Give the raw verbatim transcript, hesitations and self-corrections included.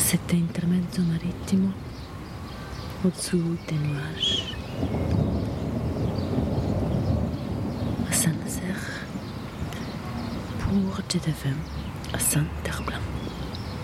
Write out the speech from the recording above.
C'était intermezzo marittimo au-dessous des nuages. À Saint-Nazaire pour J D F M à Saint-Herblain.